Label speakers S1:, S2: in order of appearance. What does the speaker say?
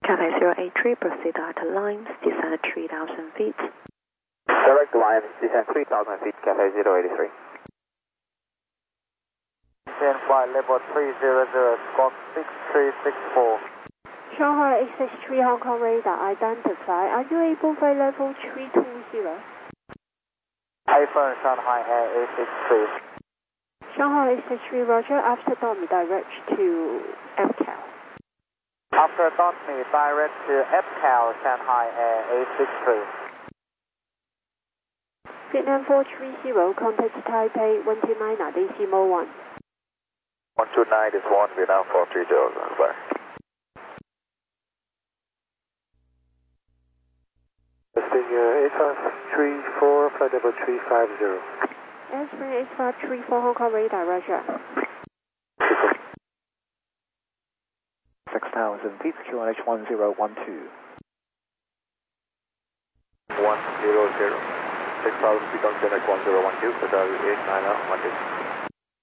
S1: Cathay 083, proceed direct lines, descend 3,000 feet.
S2: Direct line, descend 3,000 feet, Cathay 083.
S3: Descend flight level 300, squawk 6364.
S4: Shanghai XH3 Hong Kong radar identify. Are you able for level 320?
S3: iPhone Shanghai Air 863.
S4: Shanghai XH3 Roger, after Tommy direct to FCAL.
S3: After Tommy direct to FCAL Shanghai Air 863.
S4: Vietnam 430, contact Taipei 129 Decimal 1.
S2: 129 is 1, Vietnam 430, bye.
S5: Testing 8534, flight level 350.
S4: Airspring 8534 Hong Kong radar, Roger.
S6: 6,000 feet, QNH 1012.
S2: 100. 6,000 feet on QNH 1012, Hotel 89012.